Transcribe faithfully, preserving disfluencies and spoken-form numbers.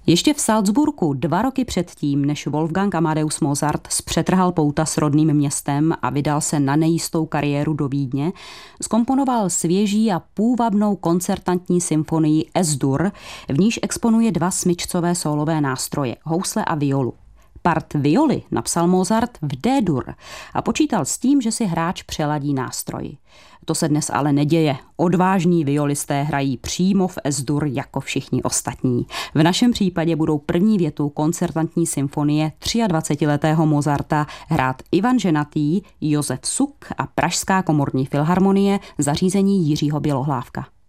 Ještě v Salzburgu dva roky předtím, než Wolfgang Amadeus Mozart zpřetrhal pouta s rodným městem a vydal se na nejistou kariéru do Vídně, zkomponoval svěží a půvabnou koncertantní symfonii Es-Dur, v níž exponuje dva smyčcové sólové nástroje, housle a violu. Part violy napsal Mozart v D-dur a počítal s tím, že si hráč přeladí nástroj. To se dnes ale neděje. Odvážní violisté hrají přímo v Es-dur jako všichni ostatní. V našem případě budou první větu koncertantní symfonie dvacetiletého Mozarta hrát Ivan Ženatý, Josef Suk a Pražská komorní filharmonie zařízení Jiřího Bělohlávka.